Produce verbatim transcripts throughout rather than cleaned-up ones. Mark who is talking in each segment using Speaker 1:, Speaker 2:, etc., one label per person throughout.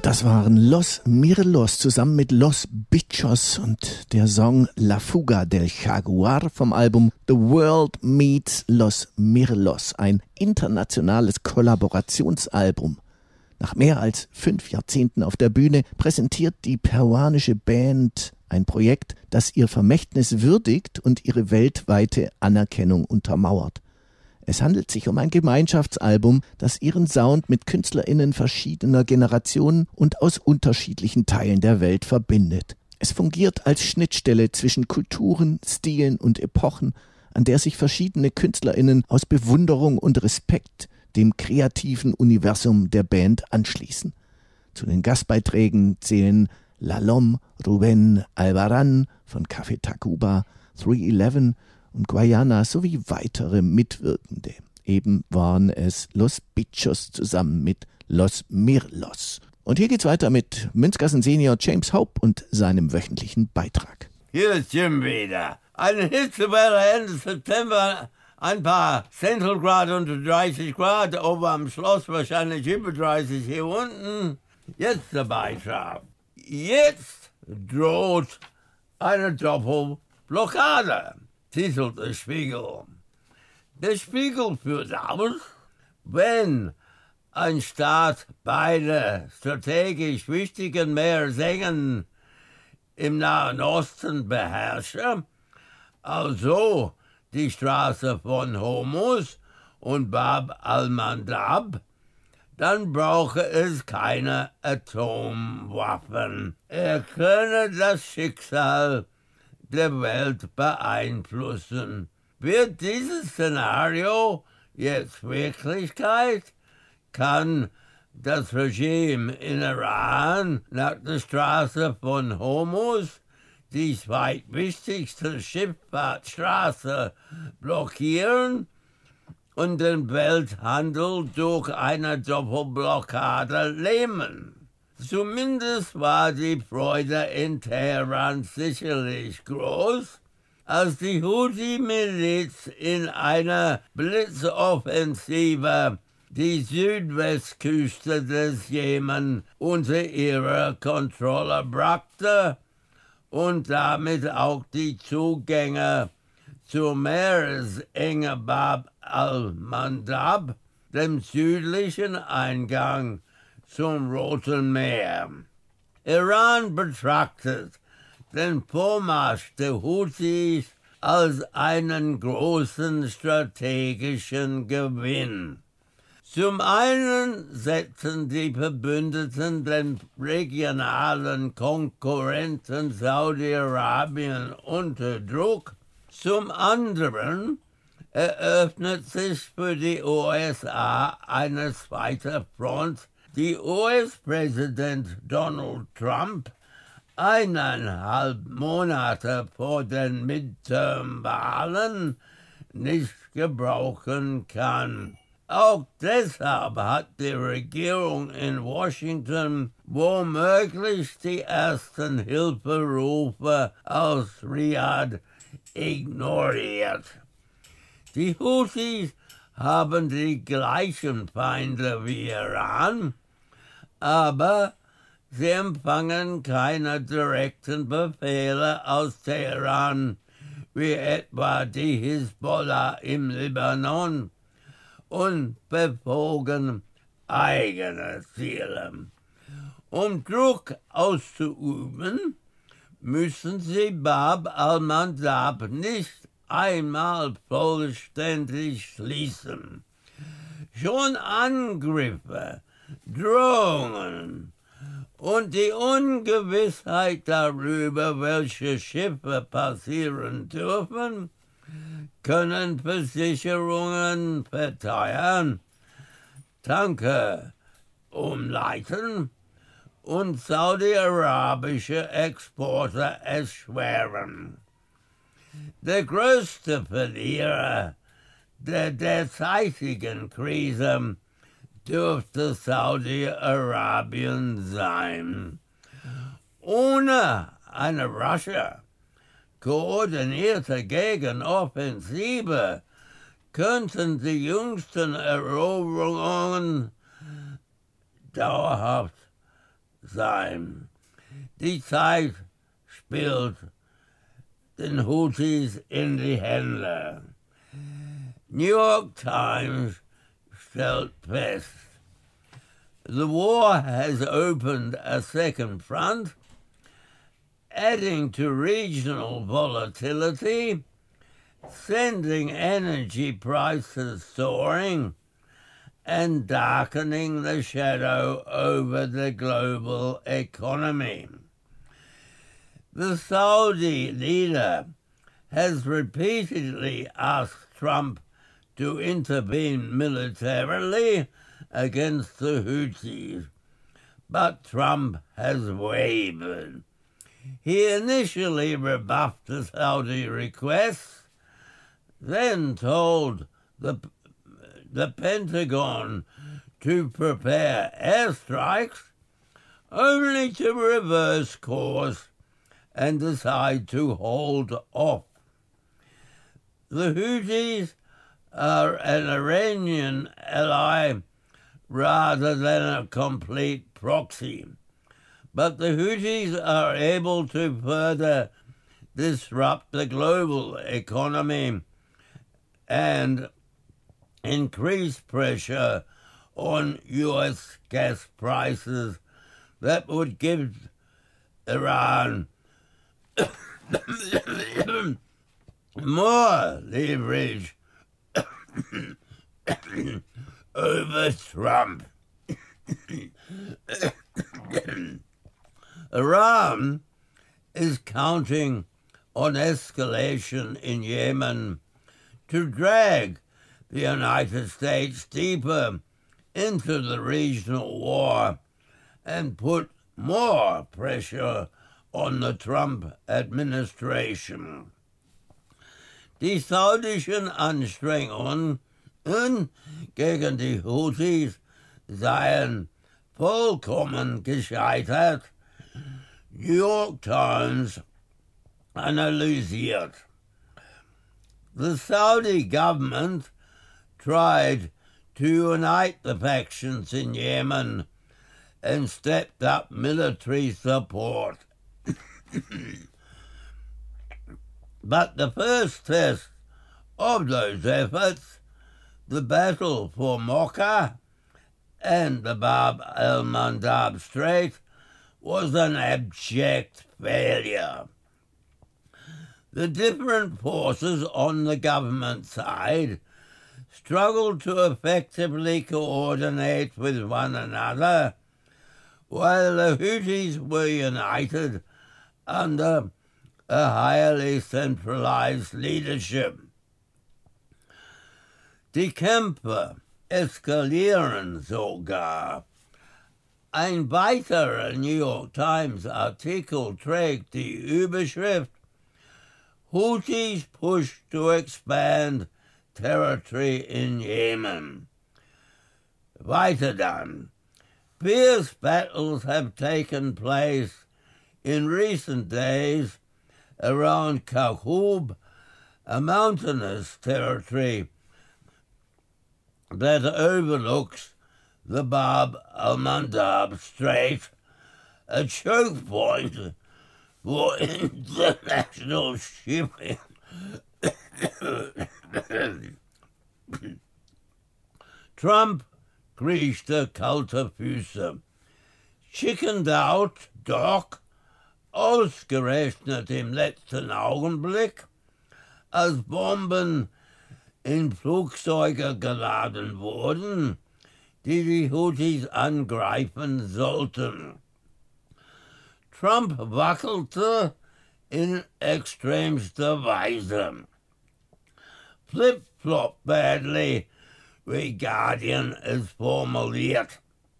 Speaker 1: Das waren Los Mirlos zusammen mit Los Bichos und der Song La Fuga del Jaguar vom Album The World Meets Los Mirlos, ein internationales Kollaborationsalbum. Nach mehr als fünf Jahrzehnten auf der Bühne präsentiert die peruanische Band ein Projekt, das ihr Vermächtnis würdigt und ihre weltweite Anerkennung untermauert. Es handelt sich um ein Gemeinschaftsalbum, das ihren Sound mit KünstlerInnen verschiedener Generationen und aus unterschiedlichen Teilen der Welt verbindet. Es fungiert als Schnittstelle zwischen Kulturen, Stilen und Epochen, an der sich verschiedene KünstlerInnen aus Bewunderung und Respekt dem kreativen Universum der Band anschließen. Zu den Gastbeiträgen zählen Lalom, Rubén Albarrán von Café Tacuba, drei elf und Guayana sowie weitere Mitwirkende. Eben waren es Los Bichos zusammen mit Los Mirlos. Und hier geht's weiter mit Münzgassen-Senior James Hope und seinem wöchentlichen Beitrag.
Speaker 2: Hier ist Jim wieder. Eine Hitzewelle Ende September, ein paar Zentralgrad unter dreißig Grad, oben am Schloss wahrscheinlich über dreißig hier unten. Jetzt der Beitrag. Jetzt droht eine Doppelblockade, titelt der Spiegel. Der Spiegel führt aus, wenn ein Staat beide strategisch wichtigen Meersengen im Nahen Osten beherrsche, also die Straße von Hormuz und Bab al-Mandab, dann brauche es keine Atomwaffen. Er könne das Schicksal der Welt beeinflussen. Wird dieses Szenario jetzt Wirklichkeit, kann das Regime in Iran nach der Straße von Hormuz, die zweitwichtigste Schifffahrtsstraße, blockieren und den Welthandel durch eine Doppelblockade lähmen. Zumindest war die Freude in Teheran sicherlich groß, als die Houthi-Miliz in einer Blitzoffensive die Südwestküste des Jemen unter ihre Kontrolle brachte und damit auch die Zugänge zur Meeresenge Bab al-Mandab, dem südlichen Eingang zum Roten Meer. Iran betrachtet den Vormarsch der Houthis als einen großen strategischen Gewinn. Zum einen setzen die Verbündeten den regionalen Konkurrenten Saudi-Arabien unter Druck, zum anderen eröffnet sich für die U S A eine zweite Front, die U S-Präsident Donald Trump eineinhalb Monate vor den Midterm-Wahlen nicht gebrauchen kann. Auch deshalb hat die Regierung in Washington womöglich die ersten Hilferufe aus Riyadh ignoriert. Die Houthis haben die gleichen Feinde wie Iran, aber sie empfangen keine direkten Befehle aus Teheran, wie etwa die Hisbollah im Libanon, und verfolgen eigene Ziele. Um Druck auszuüben, müssen sie Bab al-Mandab nicht einmal vollständig schließen. Schon Angriffe, Drohungen und die Ungewissheit darüber, welche Schiffe passieren dürfen, können Versicherungen verteuern, Tanker umleiten und saudi-arabische Exporte erschweren. Der größte Verlierer der derzeitigen Krise dürfte Saudi-Arabien sein. Ohne eine rasche, koordinierte Gegenoffensive könnten die jüngsten Eroberungen dauerhaft sein. Die Zeit spielt den Houthis in die Hände. New York Times stellt fest, the war has opened a second front, adding to regional volatility, sending energy prices soaring, and darkening the shadow over the global economy. The Saudi leader has repeatedly asked Trump to intervene militarily against the Houthis, but Trump has wavered. He initially rebuffed the Saudi requests, then told the, the Pentagon to prepare airstrikes, only to reverse course and decide to hold off. The Houthis are an Iranian ally rather than a complete proxy, but the Houthis are able to further disrupt the global economy and increase pressure on U S gas prices that would give Iran more leverage over Trump. Iran is counting on escalation in Yemen to drag the United States deeper into the regional war and put more pressure on the Trump administration. Die saudischen Anstrengungen gegen die Houthis seien vollkommen gescheitert, New York Times analysiert. The Saudi government tried to unite the factions in Yemen and stepped up military support. But the first test of those efforts, the battle for Mocha and the Bab el-Mandab Strait, was an abject failure. The different forces on the government side struggled to effectively coordinate with one another, while the Houthis were united under a highly centralized leadership. Die Kämpfe eskalieren sogar. Ein weiterer New York Times Artikel trägt die Überschrift Houthis push to expand territory in Yemen. Weiter dann. Fierce battles have taken place in recent days around Khartoum, a mountainous territory that overlooks the Bab el-Mandab Strait, a choke point for international shipping. Trump kriegte kalte Füße. Chickened out, doch, ausgerechnet im letzten Augenblick, als Bomben in Flugzeuge geladen wurden, die die Houthis angreifen sollten. Trump wackelte in extremster Weise. Flip-flop badly, wie Guardian es formuliert.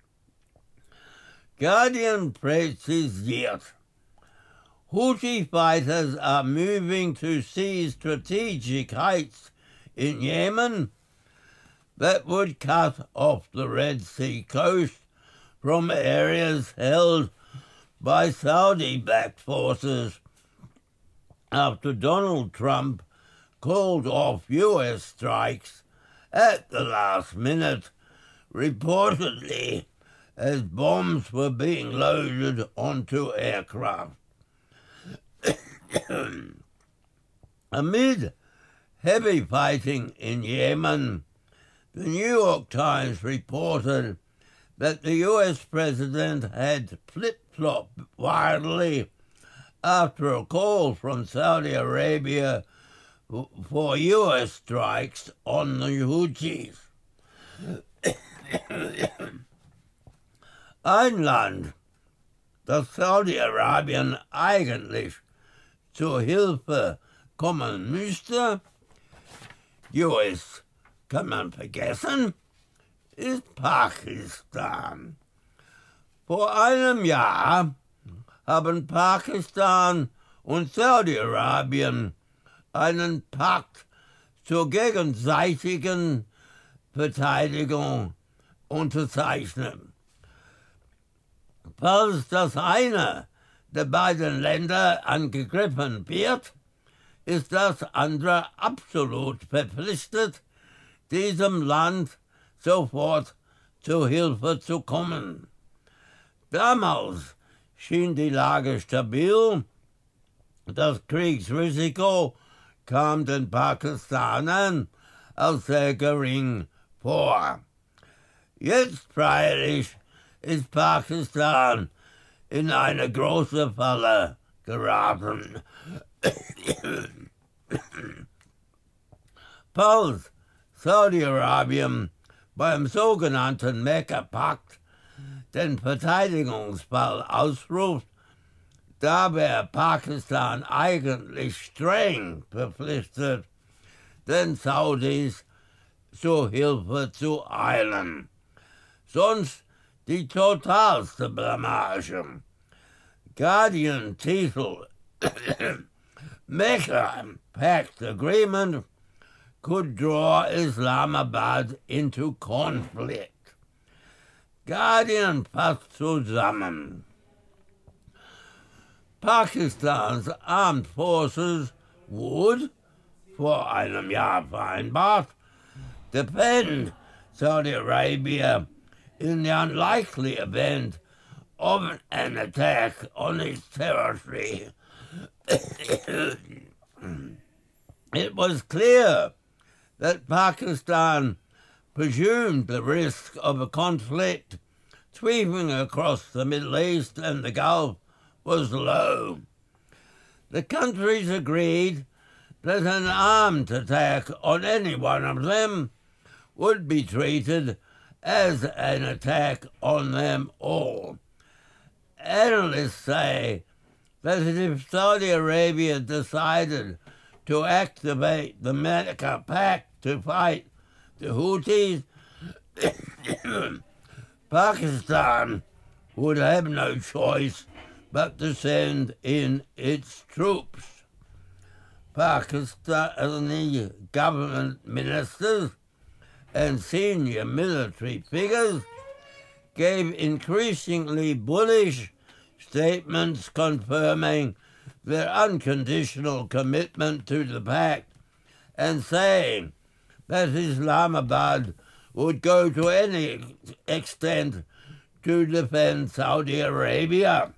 Speaker 2: Guardian präzisiert. Houthi fighters are moving to seize strategic heights in Yemen that would cut off the Red Sea coast from areas held by Saudi-backed forces after Donald Trump called off U S strikes at the last minute, reportedly as bombs were being loaded onto aircraft. Amid heavy fighting in Yemen, the New York Times reported that the U S president had flip-flopped wildly after a call from Saudi Arabia for U S strikes on the Houthis. Ein Land, das Saudi-Arabien eigentlich zur Hilfe kommen müsste, U S kann man vergessen, ist Pakistan. Vor einem Jahr haben Pakistan und Saudi-Arabien einen Pakt zur gegenseitigen Verteidigung unterzeichnet. Falls das eine der beiden Länder angegriffen wird, ist das andere absolut verpflichtet, diesem Land sofort zu Hilfe zu kommen. Damals schien die Lage stabil, das Kriegsrisiko kam den Pakistanern als sehr gering vor. Jetzt freilich ist Pakistan in eine große Falle geraten. Falls Saudi-Arabien beim sogenannten Mekka-Pakt den Verteidigungsfall ausruft, da wäre Pakistan eigentlich streng verpflichtet, den Saudis zur Hilfe zu eilen. Sonst die totalste Blamage. Guardian-Titel Mecca Pact Agreement could draw Islamabad into conflict. Guardian fasst zusammen. Pakistan's armed forces would, vor einem Jahr vereinbart, defend Saudi Arabia in the unlikely event of an attack on its territory. It was clear that Pakistan presumed the risk of a conflict sweeping across the Middle East and the Gulf was low. The countries agreed that an armed attack on any one of them would be treated as an attack on them all. Analysts say that if Saudi Arabia decided to activate the Mecca Pact to fight the Houthis, Pakistan would have no choice but to send in its troops. Pakistani government ministers and senior military figures gave increasingly bullish statements confirming their unconditional commitment to the pact and saying that Islamabad would go to any extent to defend Saudi Arabia.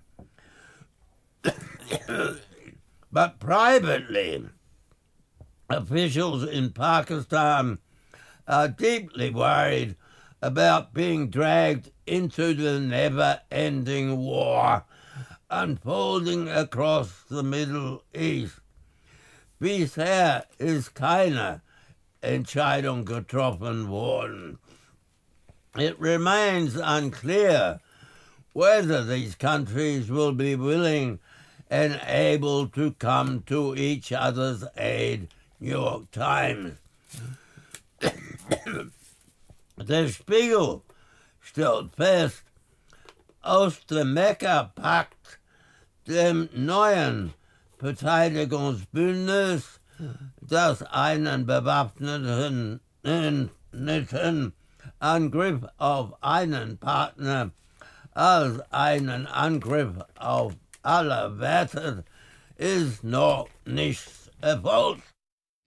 Speaker 2: But privately, officials in Pakistan are deeply worried about being dragged into the never-ending war unfolding across the Middle East. Bisher ist keine Entscheidung getroffen worden. It remains unclear whether these countries will be willing and able to come to each other's aid. New York Times. Der Spiegel stellt fest, aus dem Mekka-Pakt, dem neuen Verteidigungsbündnis, das einen bewaffneten Angriff auf einen Partner als einen Angriff auf alle wertet, ist noch nichts erfolgt.